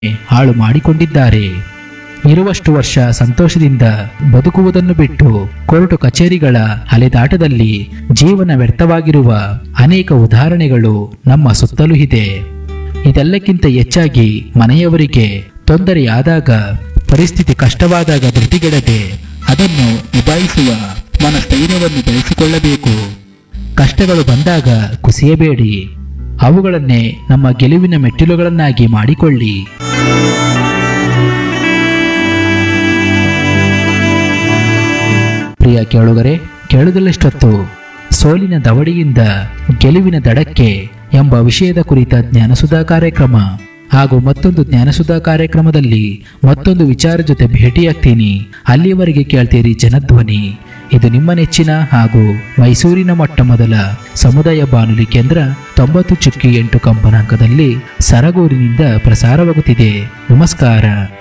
ಹಾಳು ಮಾಡಿಕೊಂಡಿದ್ದಾರೆ. ಇರುವಷ್ಟು ವರ್ಷ ಸಂತೋಷದಿಂದ ಬದುಕುವುದನ್ನು ಬಿಟ್ಟು ಕೋರ್ಟು ಕಚೇರಿಗಳ ಅಲೆದಾಟದಲ್ಲಿ ಜೀವನ ವ್ಯರ್ಥವಾಗಿರುವ ಅನೇಕ ಉದಾಹರಣೆಗಳು ನಮ್ಮ ಸುತ್ತಲೂ ಇದೆ. ಇದೆಲ್ಲಕ್ಕಿಂತ ಹೆಚ್ಚಾಗಿ ಮನೆಯವರಿಗೆ ತೊಂದರೆಯಾದಾಗ, ಪರಿಸ್ಥಿತಿ ಕಷ್ಟವಾದಾಗ ಧೃತಿಗೆಡದೆ ಅದನ್ನು ನಿಭಾಯಿಸುವ ಮನಸ್ಥೈರ್ಯವನ್ನು ಬೆಳೆಸಿಕೊಳ್ಳಬೇಕು. ಕಷ್ಟಗಳು ಬಂದಾಗ ಕುಸಿಯಬೇಡಿ, ಅವುಗಳನ್ನೇ ನಮ್ಮ ಗೆಲುವಿನ ಮೆಟ್ಟಿಲುಗಳನ್ನಾಗಿ ಮಾಡಿಕೊಳ್ಳಿ. ಪ್ರಿಯ ಕೇಳುಗರೆ, ಕೇಳುವುದಲ್ಲಿಷ್ಟೊತ್ತು ಸೋಲಿನ ದವಡಿಯಿಂದ ಗೆಲುವಿನ ದಡಕ್ಕೆ ಎಂಬ ವಿಷಯದ ಕುರಿತ ಜ್ಞಾನಸುಧಾ ಕಾರ್ಯಕ್ರಮ ಹಾಗೂ ಮತ್ತೊಂದು ಜ್ಞಾನಸುಧಾ ಕಾರ್ಯಕ್ರಮದಲ್ಲಿ ಮತ್ತೊಂದು ವಿಚಾರ ಜೊತೆ ಭೇಟಿಯಾಗ್ತೀನಿ. ಅಲ್ಲಿಯವರೆಗೆ ಕೇಳ್ತೀರಿ ಜನಧ್ವನಿ. ಇದು ನಿಮ್ಮ ನೆಚ್ಚಿನ ಹಾಗೂ ಮೈಸೂರಿನ ಮೊಟ್ಟಮೊದಲ ಸಮುದಾಯ ಬಾನುಲಿ ಕೇಂದ್ರ 90.8 ಕಂಪನಾಂಕದಲ್ಲಿ ಸರಗೂರಿನಿಂದ ಪ್ರಸಾರವಾಗುತ್ತಿದೆ. ನಮಸ್ಕಾರ.